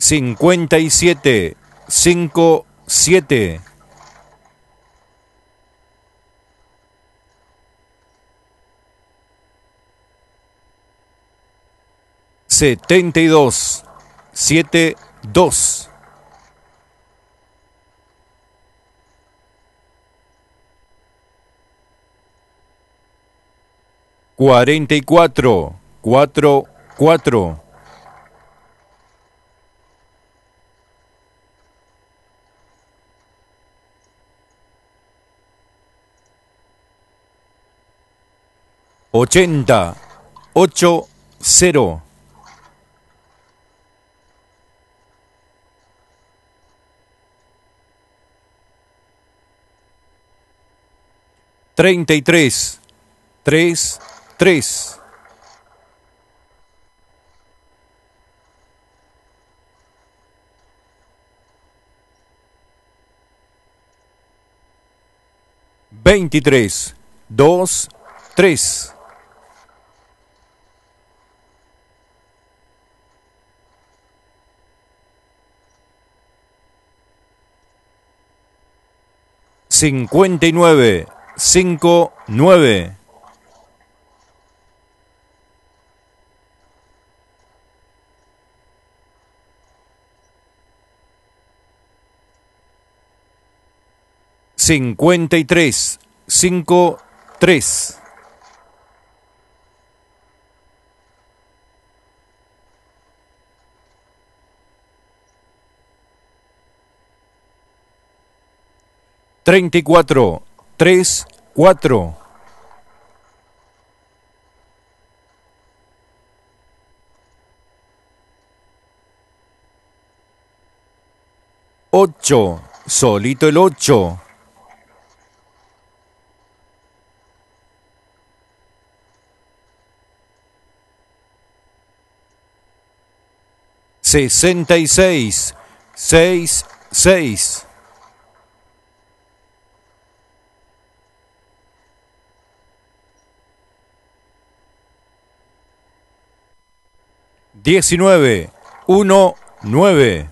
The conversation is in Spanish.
57, 57. 72, 72. 44, 44. 80, 80. 33, 33. 23, 2, 3. 59, 59. 53, 53. 34, 34. 8, solito el 8. 66, 6, 6. 19, 1, 9.